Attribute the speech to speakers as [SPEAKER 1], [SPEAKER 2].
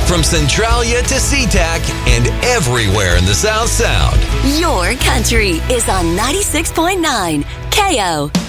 [SPEAKER 1] From Centralia to SeaTac and everywhere in the South Sound.
[SPEAKER 2] Your country is on 96.9 KO.